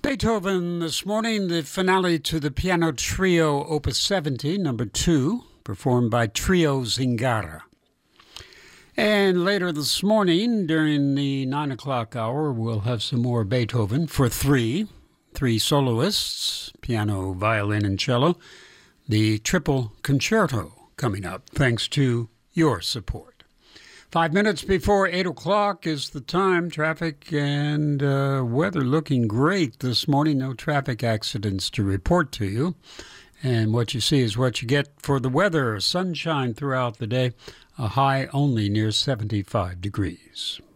Beethoven this morning, the finale to the piano trio Opus 70, number 2, performed by Trio Zingara. And later this morning, during the 9 o'clock hour, we'll have some more Beethoven for three soloists, piano, violin, and cello. The triple concerto coming up, thanks to your support. 5 minutes before 8 o'clock is the time. Traffic and weather looking great this morning. No traffic accidents to report to you. And what you see is what you get for the weather. Sunshine throughout the day. A high only near 75 degrees.